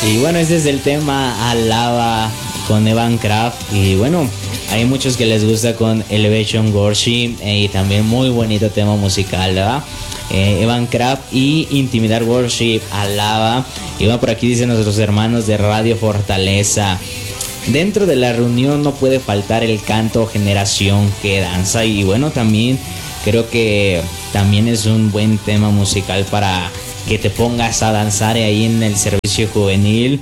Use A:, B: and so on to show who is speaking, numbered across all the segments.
A: Y bueno, este es el tema Alaba con Evan Kraft. Y bueno, hay muchos que les gusta con Elevation Worship y también muy bonito tema musical, ¿verdad? Evan Kraft y Intimidar Worship, Alaba. Y bueno, por aquí dicen nuestros hermanos de Radio Fortaleza: dentro de la reunión no puede faltar el canto Generación que Danza. Y bueno, también creo que también es un buen tema musical para que te pongas a danzar ahí en el servicio juvenil.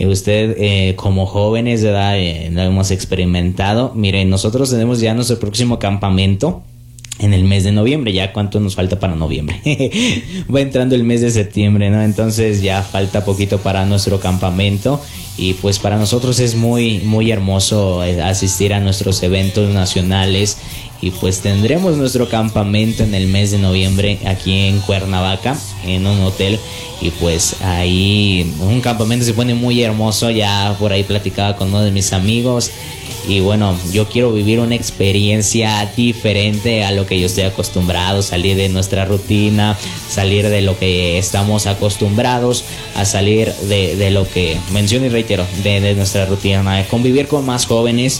A: Usted como jóvenes de edad lo hemos experimentado. Miren, nosotros tenemos ya nuestro próximo campamento en el mes de noviembre. Ya cuánto nos falta para noviembre. Va entrando el mes de septiembre, ¿no? Entonces ya falta poquito para nuestro campamento. Y pues para nosotros es muy, muy hermoso asistir a nuestros eventos nacionales. Y pues tendremos nuestro campamento en el mes de noviembre aquí en Cuernavaca, en un hotel. Y pues ahí un campamento se pone muy hermoso. Ya por ahí platicaba con uno de mis amigos. Y bueno, yo quiero vivir una experiencia diferente a lo que yo estoy acostumbrado, salir de nuestra rutina, salir de lo que estamos acostumbrados, a salir de lo que menciono y reitero, de nuestra rutina, convivir con más jóvenes,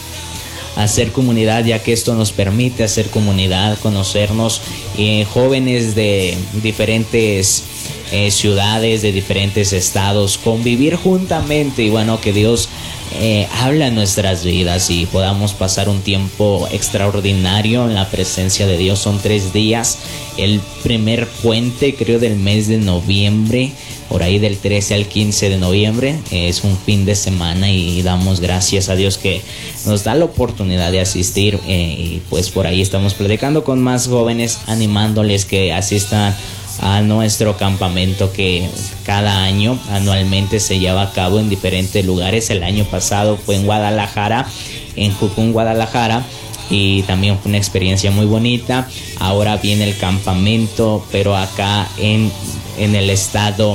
A: hacer comunidad, ya que esto nos permite hacer comunidad, conocernos, jóvenes de diferentes ciudades, de diferentes estados, convivir juntamente. Y bueno, que Dios habla en nuestras vidas y podamos pasar un tiempo extraordinario en la presencia de Dios. Son 3 días, el primer puente creo del mes de noviembre, por ahí del 13 al 15 de noviembre, es un fin de semana y damos gracias a Dios que nos da la oportunidad de asistir, y pues por ahí estamos platicando con más jóvenes, animándoles que asistan a nuestro campamento que cada año anualmente se lleva a cabo en diferentes lugares. El año pasado fue en Guadalajara, en Jucún, Guadalajara, y también fue una experiencia muy bonita. Ahora viene el campamento, pero acá en el estado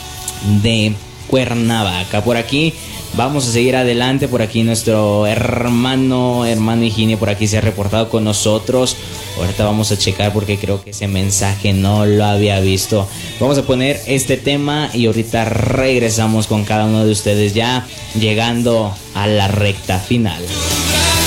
A: de Cuernavaca. Por aquí vamos a seguir adelante. Por aquí nuestro hermano Higinio por aquí se ha reportado con nosotros. Ahorita vamos a checar porque creo que ese mensaje no lo había visto. Vamos a poner este tema y ahorita regresamos con cada uno de ustedes, ya llegando a la recta final.